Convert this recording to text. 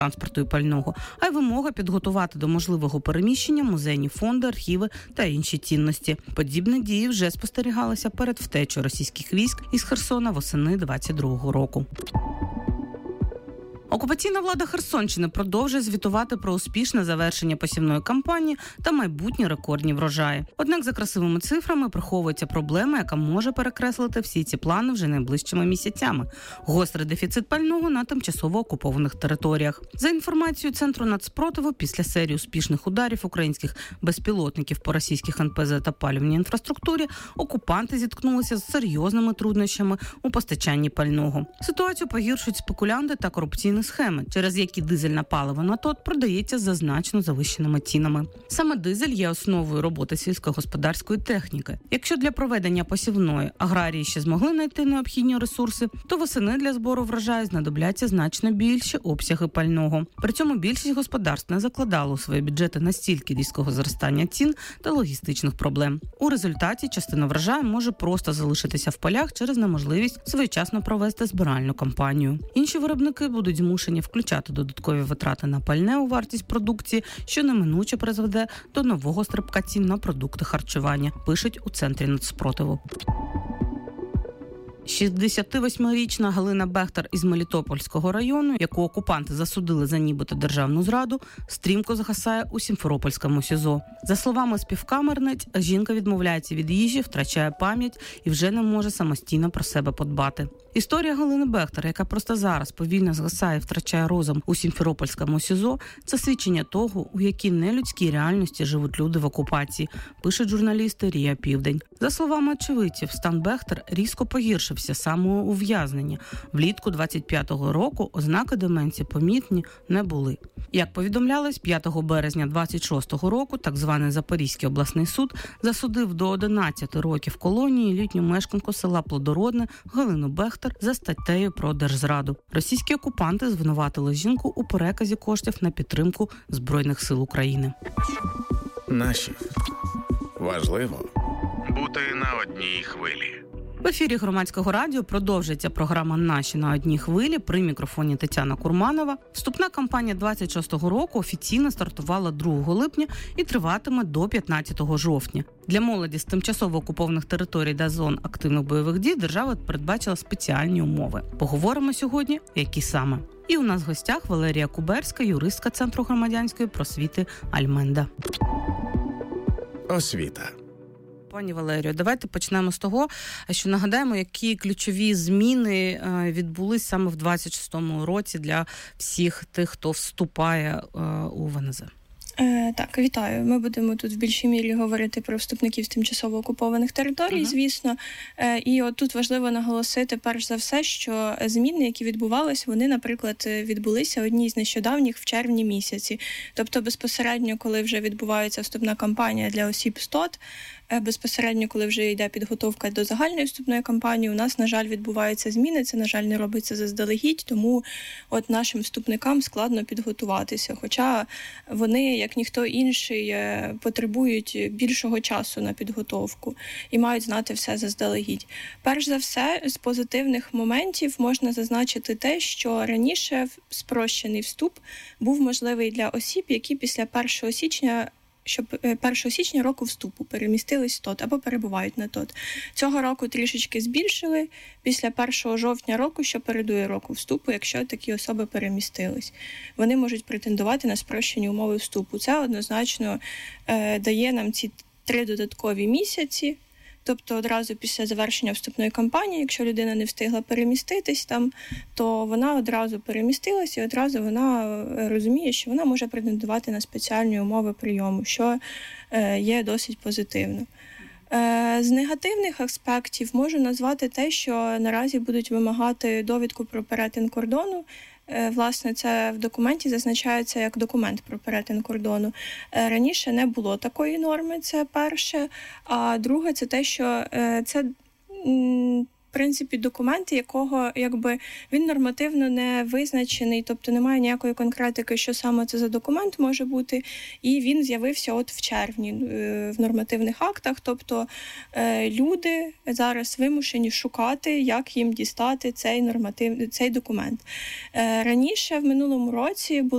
транспорту і пального, а й вимога підготувати до можливого переміщення музейні фонди, архіви та інші цінності. Подібні дії вже спостерігалися перед втечею російських військ із Херсона восени 22-го року. Окупаційна влада Херсонщини продовжує звітувати про успішне завершення посівної кампанії та майбутні рекордні врожаї. Однак за красивими цифрами приховується проблема, яка може перекреслити всі ці плани вже найближчими місяцями. Гострий дефіцит пального на тимчасово окупованих територіях. За інформацією Центру нацспротиву, після серії успішних ударів українських безпілотників по російських НПЗ та палівній інфраструктурі, окупанти зіткнулися з серйозними труднощами у постачанні пального. Ситуацію погіршують спекулянти та корупційні схеми, через які дизельне паливо на ТОТ продається за значно завищеними цінами. Саме дизель є основою роботи сільськогосподарської техніки. Якщо для проведення посівної аграрії ще змогли знайти необхідні ресурси, то восени для збору врожаю знадобляться значно більші обсяги пального. При цьому більшість господарств не закладало у свої бюджети настільки різкого зростання цін та логістичних проблем. У результаті частина врожаю може просто залишитися в полях через неможливість своєчасно провести збиральну кампанію. Інші виробники будуть змушені включати додаткові витрати на пальне у вартість продукції, що неминуче призведе до нового стрибка цін на продукти харчування, пишуть у Центрі нацспротиву. 68-річна Галина Бехтер із Мелітопольського району, яку окупанти засудили за нібито державну зраду, стрімко згасає у Сімферопольському СІЗО. За словами співкамерниць, жінка відмовляється від їжі, втрачає пам'ять і вже не може самостійно про себе подбати. Історія Галини Бехтер, яка просто зараз повільно згасає і втрачає розум у Сімферопольському СІЗО, це свідчення того, у якій нелюдській реальності живуть люди в окупації, пишуть журналісти Рія Південь. За словами очевидців, стан Бехтер різко погіршився саме у ув'язненні. Влітку 25-го року ознаки деменції помітні не були. Як повідомлялось, 5 березня 26-го року так званий Запорізький обласний суд засудив до 11 років колонії літню мешканку села Плодородне Галину Бехтер за статтею про держзраду. Російські окупанти звинуватили жінку у переказі коштів на підтримку Збройних сил України. Наші. Важливо бути на одній хвилі. В ефірі Громадського радіо продовжується програма «Наші на одній хвилі». При мікрофоні Тетяна Курманова. Вступна кампанія 26-го року офіційно стартувала 2 липня і триватиме до 15 жовтня. Для молоді з тимчасово окупованих територій та зон активних бойових дій держава передбачила спеціальні умови. Поговоримо сьогодні, які саме. І у нас в гостях Валерія Куберська, юристка Центру громадянської просвіти «Альменда». Освіта. Пані Валерію, давайте почнемо з того, що нагадаємо, які ключові зміни відбулись саме в 26-му році для всіх тих, хто вступає у ВНЗ. Так, вітаю. Ми будемо тут в більшій мірі говорити про вступників з тимчасово окупованих територій, звісно. І от тут важливо наголосити, перш за все, що зміни, які відбувалися, вони, наприклад, відбулися одні з нещодавніх в червні місяці. Тобто безпосередньо, коли вже відбувається вступна кампанія для осіб з ТОТ, безпосередньо, коли вже йде підготовка до загальної вступної кампанії, у нас, на жаль, відбуваються зміни. Це, на жаль, не робиться заздалегідь, тому от нашим вступникам складно підготуватися. Хоча вони, як ніхто інший, потребують більшого часу на підготовку і мають знати все заздалегідь. Перш за все, з позитивних моментів можна зазначити те, що раніше спрощений вступ був можливий для осіб, які після 1 січня щоб 1 січня року вступу перемістились в ТОТ або перебувають на ТОТ. Цього року трішечки збільшили після 1 жовтня року, що передує року вступу, якщо такі особи перемістились. Вони можуть претендувати на спрощені умови вступу. Це однозначно дає нам ці 3 додаткові місяці. Тобто одразу після завершення вступної кампанії, якщо людина не встигла переміститись там, то вона одразу перемістилась і одразу вона розуміє, що вона може претендувати на спеціальні умови прийому, що є досить позитивно. З негативних аспектів можу назвати те, що наразі будуть вимагати довідку про перетин кордону. Власне, це в документі зазначається як документ про перетин кордону. Раніше не було такої норми, це перше. А друге, це те, що це, в принципі, документ, якого, якби, він нормативно не визначений, тобто немає ніякої конкретики, що саме це за документ може бути, і він з'явився от в червні в нормативних актах, тобто люди зараз вимушені шукати, як їм дістати цей документ. Раніше, в минулому році,